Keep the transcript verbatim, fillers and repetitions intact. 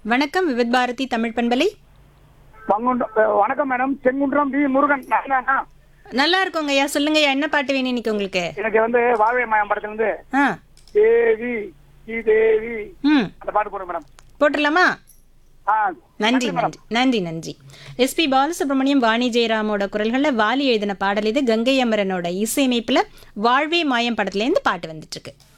வணக்கம் விவித் பாரதி தமிழ் பண்பலை. பங்குண்டம் வணக்கம் மேடம். செங்குன்றம் பி முருகன். நானா? நல்லா இருக்கோங்க ஐயா. சொல்லுங்க ஐயா, என்ன பாட்டு வேணும் இன்னைக்கு உங்களுக்கு? எனக்கு வந்து வாழ்வை மாயம் படத்துல இருந்து ஆ தேவி ஸ்ரீ தேவி ம் அந்த பாட்டு போடுங்க மேடம். போட்டுடலாமா? ஆ நன்றி மேடம். நன்றி நன்றி நன்றி. எஸ்பி பாலசுப்ரமணியம், வாணி ஜெயராமோட குரல்களில் வாலி எழுதின பாடல் இது. கங்கை அமரனோட இசையமைப்பில் வாழ்வே மாயம் படத்துலேருந்து பாட்டு வந்துட்டு இருக்கு.